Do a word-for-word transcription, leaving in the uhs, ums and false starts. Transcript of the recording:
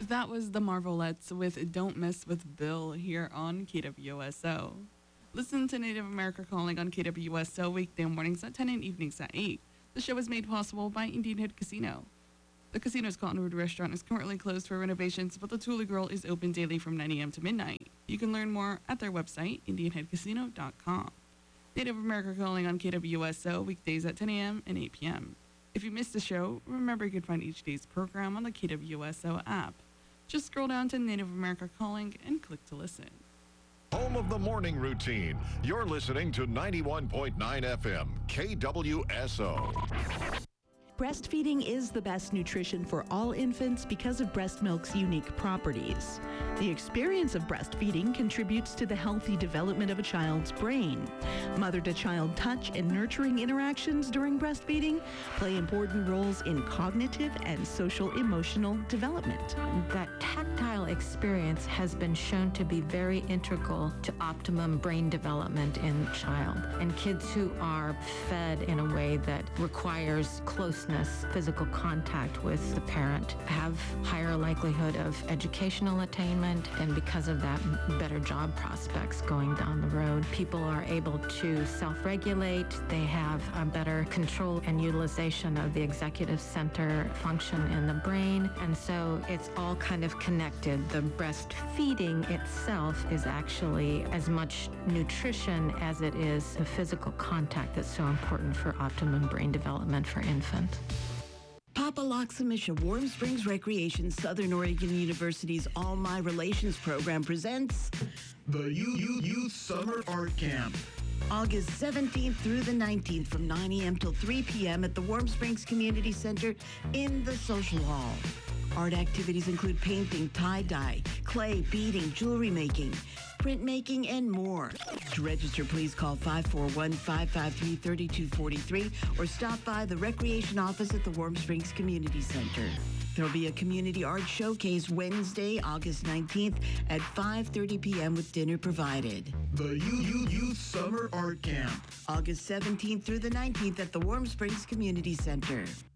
That was the Marvelettes with Don't Mess with Bill here on K W S O. Listen to Native America Calling on K W S O weekday mornings at ten and evenings at eight. The show is made possible by Indian Head Casino. The casino's Cottonwood restaurant is currently closed for renovations, but the Tule Grill is open daily from nine a.m. to midnight. You can learn more at their website, indian head casino dot com. Native America Calling on K W S O weekdays at ten a.m. and eight p.m. If you missed the show, remember you can find each day's program on the K W S O app. Just scroll down to Native America Calling and click to listen. Home of the morning routine. You're listening to ninety-one point nine F M, K W S O. Breastfeeding is the best nutrition for all infants because of breast milk's unique properties. The experience of breastfeeding contributes to the healthy development of a child's brain. Mother-to-child touch and nurturing interactions during breastfeeding play important roles in cognitive and social emotional development. That tactile experience has been shown to be very integral to optimum brain development in the child. And kids who are fed in a way that requires closeness, physical contact with the parent, have higher likelihood of educational attainment, and because of that, better job prospects going down the road. People are able to self-regulate. They have a better control and utilization of the executive center function in the brain. And so it's all kind of connected. The breastfeeding itself is actually as much nutrition as it is the physical contact that's so important for optimum brain development for infants. Papaloxamisha Warm Springs Recreation, Southern Oregon University's All My Relations program presents The Youth, Youth Summer Art Camp. August seventeenth through the nineteenth from nine a.m. till three p.m. at the Warm Springs Community Center in the Social Hall. Art activities include painting, tie-dye, clay, beading, jewelry making, printmaking, and more. To register, please call five four one, five five three, three two four three or stop by the Recreation Office at the Warm Springs Community Center. There will be a community art showcase Wednesday, August nineteenth at five thirty p.m. with dinner provided. The Youth, Youth, Youth Summer Art Camp. August seventeenth through the nineteenth at the Warm Springs Community Center.